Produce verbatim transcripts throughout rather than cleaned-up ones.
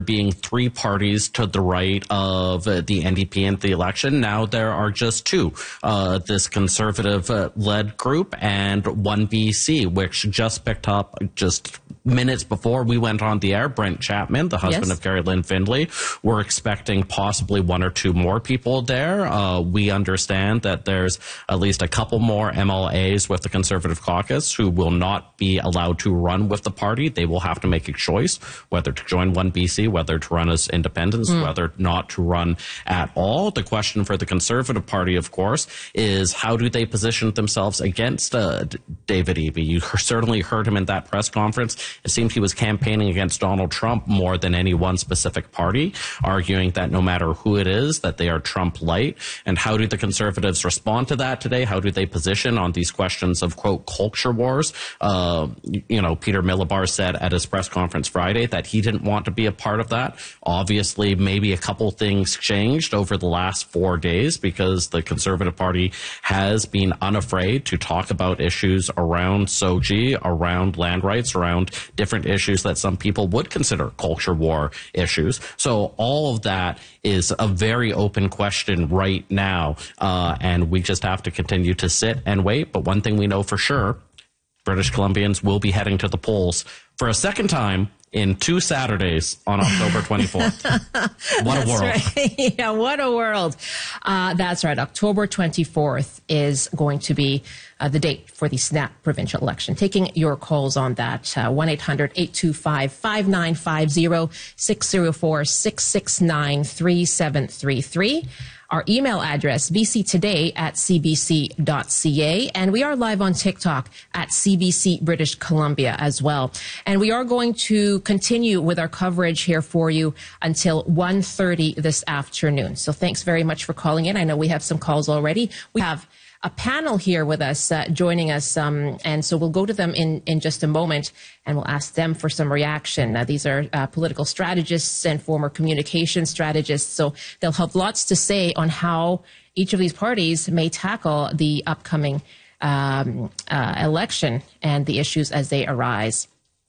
being three parties to the right of uh, the N D P in the election. Now there are just two, uh, this conservative-led uh, group and one B C, which just picked up just minutes before we went on the air. Brent Chapman, the husband yes. of Carrie Lynn Findlay, we're expecting possibly one or two more people there. Uh, we understand that there's at least a couple more M L As with the Conservative caucus who will not be allowed to run with the party. They will have to make a choice whether to join one B C, whether to run as independents, mm. whether not to run at all. The question for the Conservative Party, of course, is how do they position themselves against uh, David Eby? You certainly heard him in that press conference. It seemed he was campaigning against Donald Trump more than any one specific party, arguing that no matter who it is, that they are Trump light. And how do the Conservatives respond to that today? How do they position on these questions of, quote, culture wars? Uh, you know, Peter Millibar said at his press conference Friday that he didn't want to be a part of that. Obviously, maybe a couple things changed over the last four days because the Conservative Party has been unafraid to talk about issues around S O G, around land rights, around different issues that some people would consider culture war issues. So all of that is a very open question right now, uh, and we just have to continue to sit and wait. But one thing we know for sure, British Columbians will be heading to the polls for a second time in two Saturdays on October twenty-fourth. What that's a world. Right. Yeah, what a world. Uh, that's right. October twenty-fourth is going to be uh, the date for the snap provincial election. Taking your calls on that, uh, one eight hundred, eight two five, five nine five zero, six zero four, six six nine, three seven three three. Our email address, b c today at c b c dot c a. And we are live on TikTok at C B C British Columbia as well. And we are going to continue with our coverage here for you until one thirty this afternoon. So thanks very much for calling in. I know we have some calls already. We have a panel here with us, uh, joining us, um, and so we'll go to them in, in just a moment, and we'll ask them for some reaction. Uh, these are uh, political strategists and former communication strategists, so they'll have lots to say on how each of these parties may tackle the upcoming um, uh, election and the issues as they arise.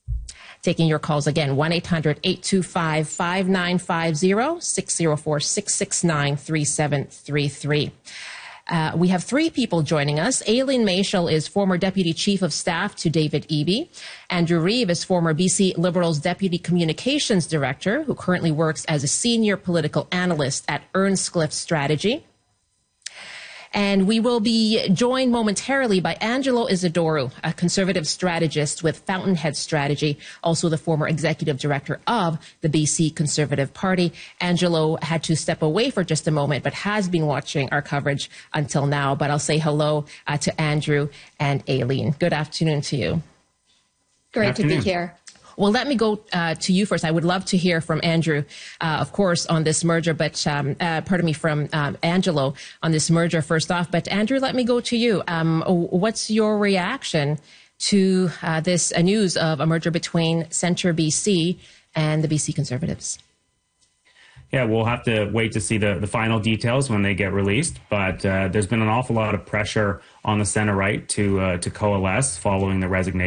Taking your calls again, one eight hundred, eight two five, five nine five zero, six zero four, six six nine, three seven three three. Uh, we have three people joining us. Aileen Maischel is former Deputy Chief of Staff to David Eby. Andrew Reeve is former B C Liberals Deputy Communications Director, who currently works as a Senior Political Analyst at Earnscliffe Strategy. And we will be joined momentarily by Angelo Isidoro, a conservative strategist with Fountainhead Strategy, also the former executive director of the B C Conservative Party. Angelo had to step away for just a moment, but has been watching our coverage until now. But I'll say hello uh, to Andrew and Aileen. Good afternoon to you. Great to be here. Well, let me go uh, to you first. I would love to hear from Andrew, uh, of course, on this merger, but um, uh, pardon me, from um, Angelo on this merger first off. But Andrew, let me go to you. Um, what's your reaction to uh, this uh, news of a merger between Centre B C and the B C Conservatives? Yeah, we'll have to wait to see the, the final details when they get released. But uh, there's been an awful lot of pressure on the centre right to uh, to coalesce following the resignation